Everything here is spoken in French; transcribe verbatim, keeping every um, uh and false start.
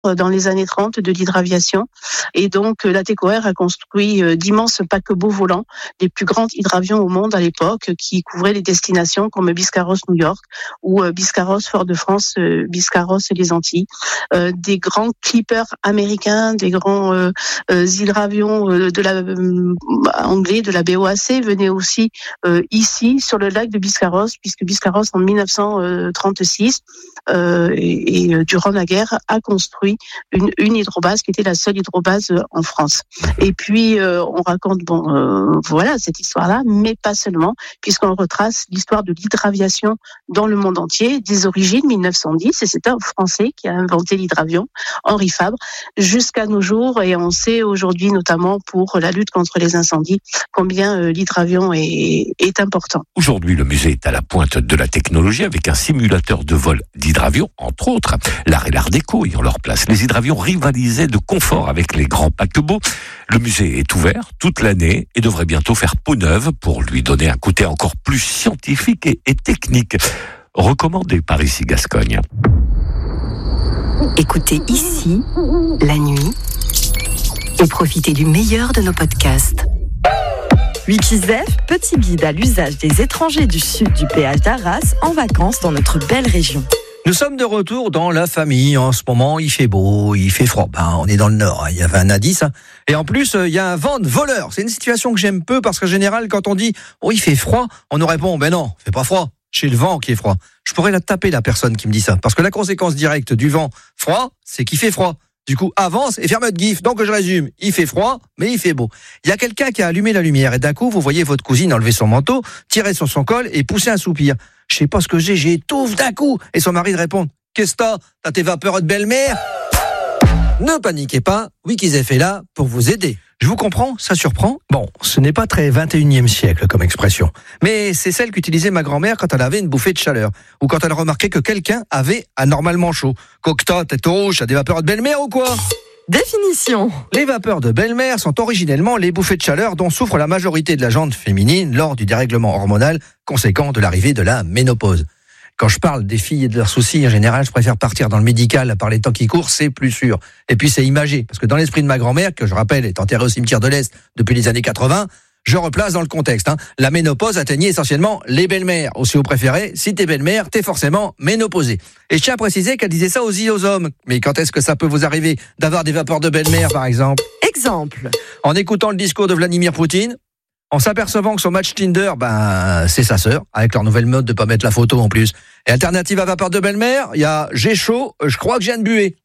dans les années trente de l'hydraviation. Et donc, la Tecoair a construit d'immenses paquebots volants, les plus grands hydravions au monde à l'époque, qui couvraient les destinations comme Biscarrosse New York ou Biscarrosse Fort-de-France, Biscarrosse et les Antilles. Euh, des grands clippers américains, des grands euh, euh, hydravions de la euh, anglais, de la B O A C venaient aussi euh, ici sur le lac de Biscarrosse, puisque Biscarrosse en mille neuf cent trente-six euh, et, et durant la guerre a construit une, une hydrobase qui était la seule hydrobase en France. Et puis euh, on raconte bon euh, voilà cette histoire-là, mais pas seulement, puisqu'on retrace l'histoire de l'hydraviation dans le monde entier, des origines mille neuf cent dix, et c'est un Français qui a inventé l'hydravion, Henri Fabre, jusqu'à nos jours. Et on sait aujourd'hui, notamment pour la lutte contre les incendies, combien euh, l'hydravion est, est important. Aujourd'hui, le musée est à la pointe de la technologie avec un simulateur de vol d'hydravion, entre autres. L'art et l'art déco ayant leur place. Les hydravions rivalisaient de confort avec les grands paquebots. Le musée est ouvert toute l'année et devrait bientôt faire peau neuve pour lui donner un côté encore plus scientifique et, et technique. Recommandé par Ici Gascogne. Écoutez Ici, la nuit, et profitez du meilleur de nos podcasts. Wikizef, petit guide à l'usage des étrangers du sud du péage d'Arras en vacances dans notre belle région. Nous sommes de retour dans la famille. En ce moment, il fait beau, il fait froid. Ben, on est dans le nord, hein. Il y avait un indice. Hein. Et en plus, il y a un vent de voleur. C'est une situation que j'aime peu parce qu'en général, quand on dit « Oh, il fait froid », on nous répond « Ben non, il fait pas froid. C'est le vent qui est froid. » Je pourrais la taper, la personne qui me dit ça. Parce que la conséquence directe du vent froid, c'est qu'il fait froid. Du coup, avance et ferme votre gif. Donc, je résume. Il fait froid, mais il fait beau. Il y a quelqu'un qui a allumé la lumière et d'un coup, vous voyez votre cousine enlever son manteau, tirer sur son col et pousser un soupir. Je sais pas ce que j'ai, j'étouffe d'un coup. Et son mari répond « Qu'est-ce que t'as ? T'as tes vapeurs de belle-mère ?» Ne paniquez pas, Wikizef est là pour vous aider. Je vous comprends, ça surprend. Bon, ce n'est pas très vingt et unième siècle comme expression, mais c'est celle qu'utilisait ma grand-mère quand elle avait une bouffée de chaleur, ou quand elle remarquait que quelqu'un avait anormalement chaud. Cocteau, tête rouge, t'as des vapeurs de belle-mère ou quoi ? Définition. Les vapeurs de belle-mère sont originellement les bouffées de chaleur dont souffre la majorité de la gente féminine lors du dérèglement hormonal conséquent de l'arrivée de la ménopause. Quand je parle des filles et de leurs soucis, en général, je préfère partir dans le médical par les temps qui courent, c'est plus sûr. Et puis c'est imagé, parce que dans l'esprit de ma grand-mère, que je rappelle est enterrée au cimetière de l'Est depuis les années quatre-vingts, je replace dans le contexte. Hein. La ménopause atteignait essentiellement les belles-mères. Ou si vous préférez, si t'es belle-mère, t'es forcément ménopausée. Et je tiens à préciser qu'elle disait ça aussi aux hommes. Mais quand est-ce que ça peut vous arriver d'avoir des vapeurs de belle-mère, par exemple ? Exemple. En écoutant le discours de Vladimir Poutine, en s'apercevant que son match Tinder, ben, c'est sa sœur, avec leur nouvelle mode de pas mettre la photo en plus. Et alternative à vapeur de belle-mère, il y a j'ai chaud, je crois que j'ai une buée.